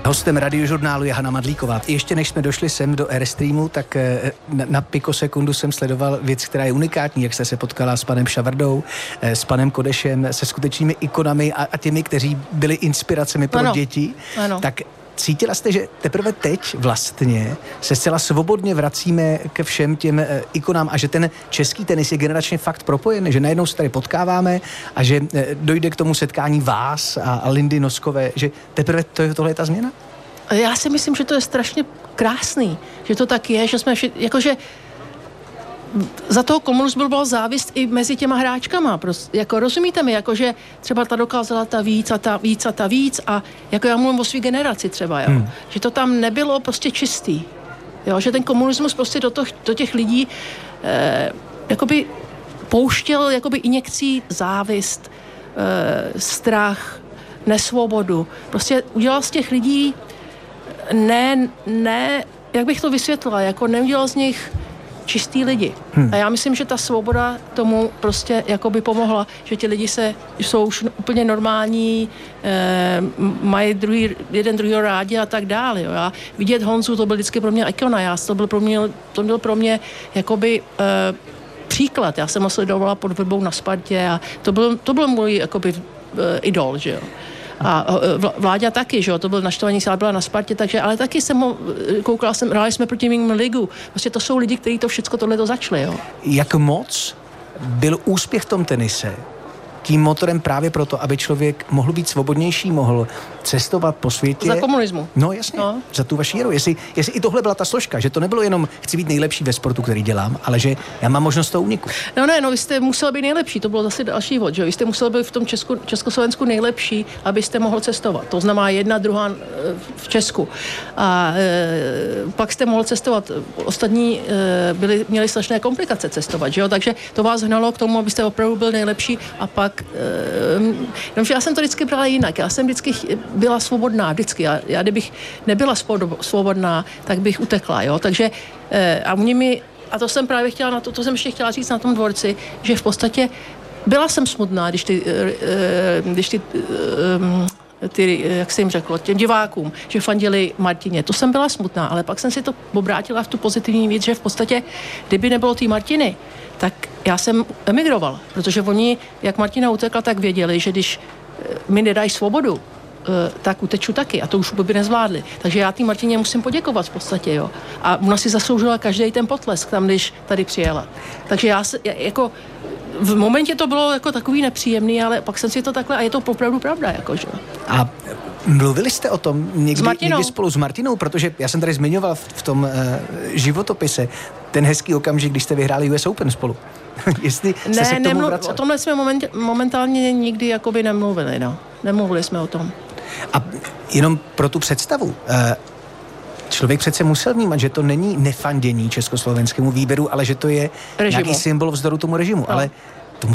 Hostem Radiožurnálu je Hana Madlíková. Ještě než jsme došli sem do Airstreamu, tak na pikosekundu jsem sledoval věc, která je unikátní, jak jste se potkala s panem Šavrdou, s panem Kodešem, se skutečnými ikonami a těmi, kteří byli inspiracemi pro děti. Ano. Tak cítila jste, že teprve teď vlastně se zcela svobodně vracíme ke všem těm ikonám a že ten český tenis je generačně fakt propojen, že najednou se tady potkáváme a že dojde k tomu setkání vás a Lindy Noskové, že teprve tohle je ta změna? Já si myslím, že to je strašně krásný, že to tak je, že jsme jakože za toho komunismu byla závist i mezi těma hráčkama. Prostě, jako rozumíte mi, jakože třeba ta dokázala ta víc a jako já mluvím o svý generaci třeba, jo. Že to tam nebylo prostě čistý. Jo, že ten komunismus prostě do těch lidí jakoby pouštěl jakoby injekcí závist, strach, nesvobodu. Prostě udělal z těch lidí ne, jak bych to vysvětlila, jako neudělal z nich čistý lidi. A já myslím, že ta svoboda tomu prostě jakoby pomohla, že ti lidi jsou už úplně normální, mají jeden druhýho rádi a tak dále. Jo. Já vidět Honzu, to byl vždycky pro mě ikona, to byl pro mě jakoby příklad. Já jsem ho sledovala pod Vrbou na Spartě a to byl můj jakoby idol, že jo. A Vláďa taky, že jo, to byl naštvaný, já byla na Spartě, takže, ale taky jsem ho koukala, hráli jsme proti mým ligu. Prostě to jsou lidi, kteří to všechno tohleto začali, jo. Jak moc byl úspěch v tom tenise tím motorem právě proto, aby člověk mohl být svobodnější, mohl cestovat po světě. Za komunismu. No jasně, za tu vaši éru. Jestli i tohle byla ta složka, že to nebylo jenom chci být nejlepší ve sportu, který dělám, ale že já mám možnost toho úniku. No, vy jste musel být nejlepší, to bylo zase další vod, že vy jste musel být v tom Československu nejlepší, abyste mohl cestovat. To znamená 1, 2 v Česku. A pak jste mohl cestovat. Ostatní měli strašné komplikace cestovat, že jo? Takže to vás hnalo k tomu, abyste opravdu byl nejlepší a pak já jsem to vždycky brala jinak. Já jsem vždycky byla svobodná, vždycky. Já kdybych nebyla svobodná, tak bych utekla, jo. Takže a to jsem právě chtěla, to jsem ještě chtěla říct na tom dvorci, že v podstatě byla jsem smutná, když ty, jak jsem jim řekl, těm divákům, že fandili Martině. To jsem byla smutná, ale pak jsem si to obrátila v tu pozitivní věc, že v podstatě, kdyby nebylo té Martiny, tak já jsem emigroval, protože oni, jak Martina utekla, tak věděli, že když mi nedají svobodu, tak uteču taky a to už by nezvládli. Takže já té Martině musím poděkovat v podstatě, jo. A ona si zasloužila každý ten potlesk tam, když tady přijela. Takže jako v momentě to bylo jako takový nepříjemný, ale pak jsem si to takhle, a je to opravdu pravda, jakože. A mluvili jste o tom někdy spolu s Martinou, protože já jsem tady zmiňoval v tom životopise ten hezký okamžik, když jste vyhráli US Open spolu. Jestli jste se k tomu vracel. O tomhle jsme momentálně nikdy jakoby nemluvili, no. Nemluvili jsme o tom. A jenom pro tu představu, člověk přece musel vnímat, že to není nefandění československému výběru, ale že to je nějaký symbol vzdoru tomu režimu. No. Ale